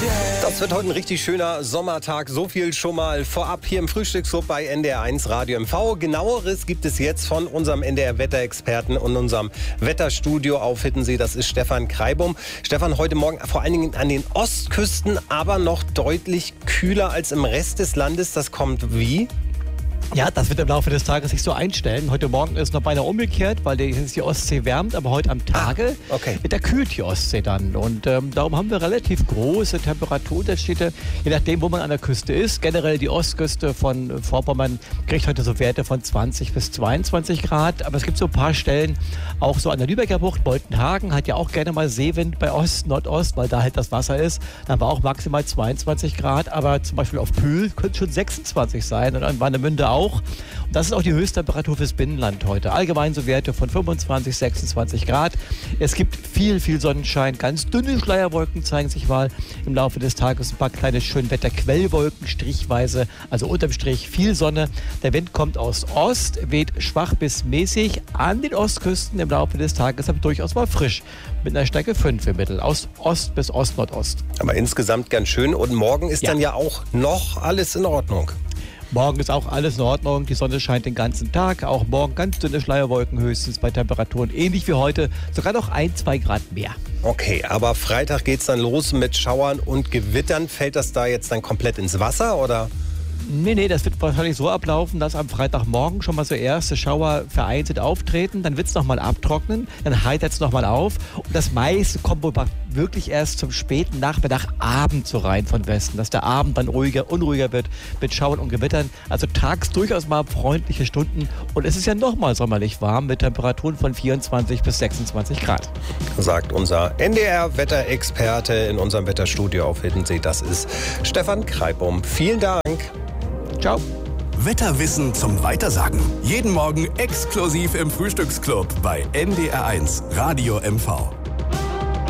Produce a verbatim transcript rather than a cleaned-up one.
Das wird heute ein richtig schöner Sommertag. So viel schon mal vorab hier im Frühstücksclub bei N D R eins Radio M V. Genaueres gibt es jetzt von unserem N D R-Wetterexperten und unserem Wetterstudio auf Hiddensee. Das ist Stefan Kreibum. Stefan, heute Morgen vor allen Dingen an den Ostküsten, aber noch deutlich kühler als im Rest des Landes. Das kommt wie? Ja, das wird im Laufe des Tages sich so einstellen. Heute Morgen ist noch beinahe umgekehrt, weil die, die Ostsee wärmt, aber heute am Tage ah, okay. wird der kühlt die Ostsee dann. Und ähm, darum haben wir relativ große Temperaturunterschiede, je nachdem, wo man an der Küste ist. Generell die Ostküste von Vorpommern kriegt heute so Werte von zwanzig bis zweiundzwanzig Grad. Aber es gibt so ein paar Stellen, auch so an der Lübecker Bucht, Boltenhagen hat ja auch gerne mal Seewind bei Ost, Nordost, weil da halt das Wasser ist. Dann war auch maximal zweiundzwanzig Grad, aber zum Beispiel auf Pühl könnte schon sechsundzwanzig sein und an Warnemünde auch. Und das ist auch die Höchsttemperatur fürs Binnenland heute. Allgemein so Werte von fünfundzwanzig, sechsundzwanzig Grad. Es gibt viel, viel Sonnenschein. Ganz dünne Schleierwolken zeigen sich mal im Laufe des Tages. Ein paar kleine Schönwetterquellwolken, strichweise, also unterm Strich viel Sonne. Der Wind kommt aus Ost, weht schwach bis mäßig an den Ostküsten im Laufe des Tages, aber durchaus mal frisch. Mit einer Stärke fünf im Mittel, aus Ost bis Ost-Nordost. Aber insgesamt ganz schön. Und morgen ist ja. dann ja auch noch alles in Ordnung. Morgen ist auch alles in Ordnung, die Sonne scheint den ganzen Tag. Auch morgen ganz dünne Schleierwolken, höchstens bei Temperaturen ähnlich wie heute, sogar noch ein, zwei Grad mehr. Okay, aber Freitag geht's dann los mit Schauern und Gewittern. Fällt das da jetzt dann komplett ins Wasser, oder? Nee, nee, das wird wahrscheinlich so ablaufen, dass am Freitagmorgen schon mal so erste Schauer vereinzelt auftreten. Dann wird es nochmal abtrocknen, dann heitert es nochmal auf. Und das meiste kommt wohl wirklich erst zum späten Nachmittag, Abend so rein von Westen. Dass der Abend dann ruhiger, unruhiger wird mit Schauern und Gewittern. Also tags durchaus mal freundliche Stunden. Und es ist ja nochmal sommerlich warm mit Temperaturen von vierundzwanzig bis sechsundzwanzig Grad. Sagt unser N D R-Wetterexperte in unserem Wetterstudio auf Hiddensee. Das ist Stefan Kreibum. Vielen Dank. Ciao. Wetterwissen zum Weitersagen. Jeden Morgen exklusiv im Frühstücksclub bei N D R eins Radio M V.